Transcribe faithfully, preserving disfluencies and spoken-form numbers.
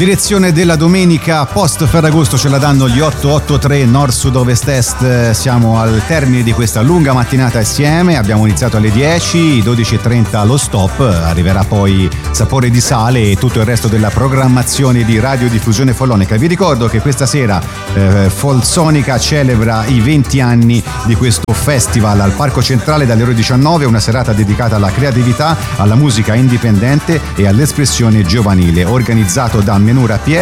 direzione della domenica post Ferragosto ce la danno gli otto otto tre Nord Sud Ovest Est. Siamo al termine di questa lunga mattinata assieme, abbiamo iniziato alle dieci, dodici e trenta lo stop, arriverà poi Sapore di Sale e tutto il resto della programmazione di radiodiffusione follonica. Vi ricordo che questa sera eh, Folsonica celebra i venti anni di questo festival al Parco Centrale dalle ore diciannove, una serata dedicata alla creatività, alla musica indipendente e all'espressione giovanile, organizzato da Menura P